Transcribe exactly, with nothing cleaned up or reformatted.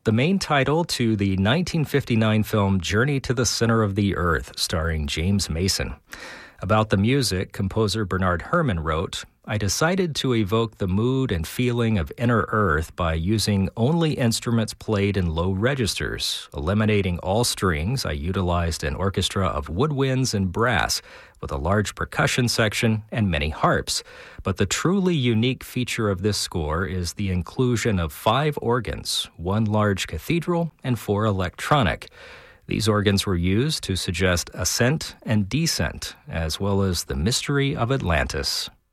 the main title to the nineteen fifty-nine film Journey to the Center of the Earth, starring James Mason. About the music, composer Bernard Herrmann wrote, "I decided to evoke the mood and feeling of inner earth by using only instruments played in low registers. Eliminating all strings, I utilized an orchestra of woodwinds and brass, with a large percussion section and many harps. But the truly unique feature of this score is the inclusion of five organs, one large cathedral and four electronic. These organs were used to suggest ascent and descent, as well as the mystery of Atlantis."